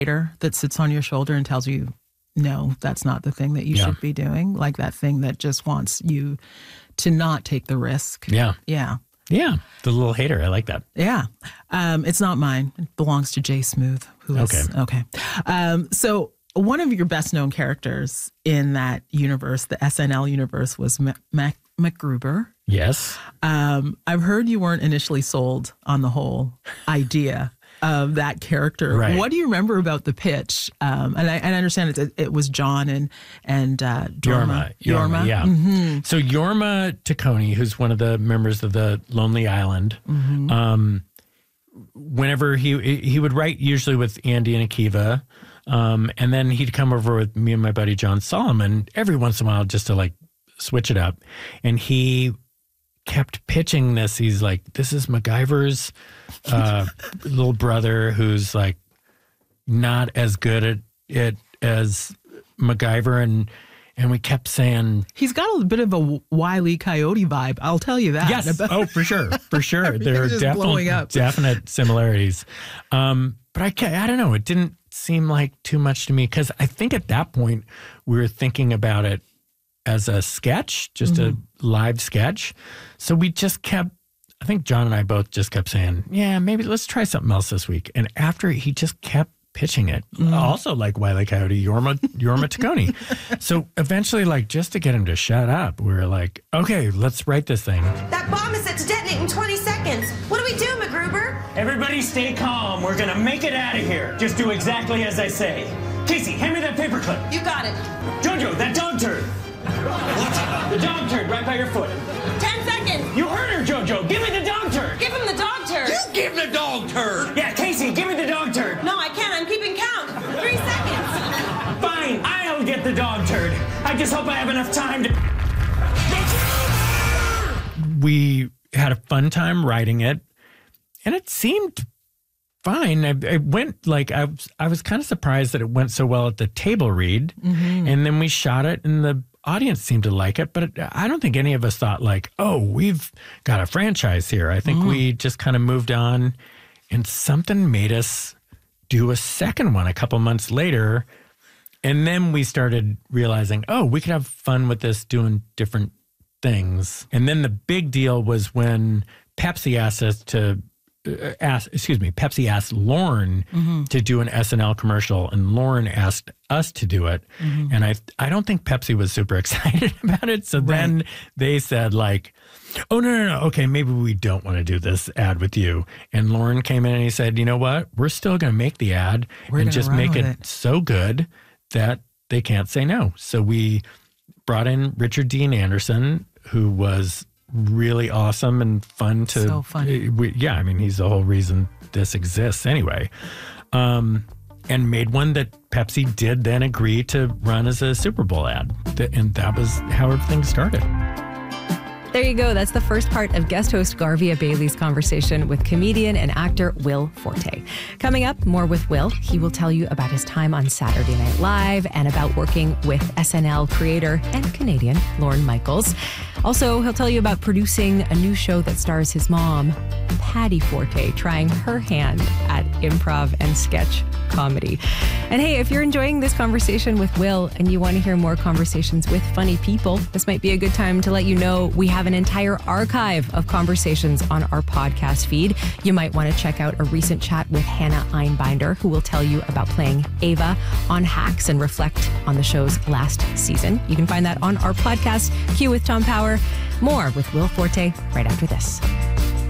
that sits on your shoulder and tells you, no, that's not the thing that you should be doing. Like that thing that just wants you to not take the risk. Yeah. Yeah. Yeah. The little hater. I like that. Yeah. It's not mine. It belongs to Jay Smooth. Okay. So one of your best known characters in that universe, the SNL universe, was MacGruber. Yes. I've heard you weren't initially sold on the whole idea of that character. Right. What do you remember about the pitch? And I understand it was John and Jorma. Jorma, yeah. Mm-hmm. So Jorma Taccone, who's one of the members of the Lonely Island, whenever he would write usually with Andy and Akiva, and then he'd come over with me and my buddy John Solomon every once in a while just to like switch it up. And he kept pitching this. He's like, this is MacGyver's little brother who's like not as good at it as MacGyver. And we kept saying, he's got a bit of a Wile E. Coyote vibe. I'll tell you that. Yes. For sure. For sure. There are definite similarities. But I don't know. It didn't seem like too much to me because I think at that point we were thinking about it as a sketch, just a live sketch. So we just kept, I think John and I both just kept saying, yeah, maybe let's try something else this week. And after he just kept pitching it, also like Wile E. Coyote, Jorma Taccone. So eventually, like, just to get him to shut up, we were like, okay, let's write this thing. That bomb is set to detonate in 20 seconds. What do we do, MacGruber? Everybody stay calm. We're gonna make it out of here. Just do exactly as I say. Casey, hand me that paperclip. You got it. Jojo, that dog turd. What? The dog turd right by your foot. 10 seconds. You heard her, Jojo. Give me the dog turd. Give him the dog turd. You give the dog turd. Yeah, Casey, give me the dog turd. No, I can't. I'm keeping count. 3 seconds. Fine, I'll get the dog turd. I just hope I have enough time to... We had a fun time writing it, and it seemed fine. It went like I was kind of surprised that it went so well at the table read, and then we shot it, and the audience seemed to like it. But I don't think any of us thought like, oh, we've got a franchise here. I think we just kind of moved on, and something made us do a second one a couple months later, and then we started realizing, oh, we could have fun with this doing different things. And then the big deal was when Pepsi asked us to Pepsi asked Lorne to do an SNL commercial, and Lorne asked us to do it. And I don't think Pepsi was super excited about it. So then they said like, oh, no. Okay, maybe we don't want to do this ad with you. And Lorne came in and he said, you know what? We're still going to make the ad and just make it so good that they can't say no. So we brought in Richard Dean Anderson, who was really awesome and fun to... So funny. I mean, he's the whole reason this exists anyway. And made one that Pepsi did then agree to run as a Super Bowl ad. And that was how everything started. There you go. That's the first part of guest host Garvia Bailey's conversation with comedian and actor Will Forte. Coming up, more with Will. He will tell you about his time on Saturday Night Live and about working with SNL creator and Canadian Lorne Michaels. Also, he'll tell you about producing a new show that stars his mom, Patty Forte, trying her hand at improv and sketch comedy. And hey, if you're enjoying this conversation with Will and you want to hear more conversations with funny people, this might be a good time to let you know we have an entire archive of conversations on our podcast feed. You might want to check out a recent chat with Hannah Einbinder, who will tell you about playing Ava on Hacks and reflect on the show's last season. You can find that on our podcast, Q with Tom Power. More with Will Forte right after this.